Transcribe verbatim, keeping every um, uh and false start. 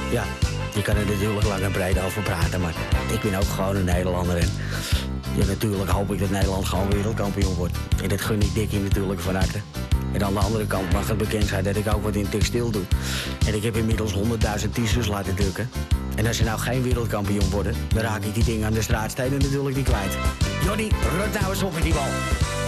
ja, je kan er natuurlijk lang en breed over praten, maar ik ben ook gewoon een Nederlander. En ja, natuurlijk hoop ik dat Nederland gewoon wereldkampioen wordt. En dat gun ik Dikkie natuurlijk van harte. En aan de andere kant mag het bekend zijn dat ik ook wat in textiel doe. En ik heb inmiddels honderdduizend t-shirts laten drukken. En als ze nou geen wereldkampioen worden, dan raak ik die dingen aan de straatsteden natuurlijk niet kwijt. Johnny, rot nou eens op met die bal.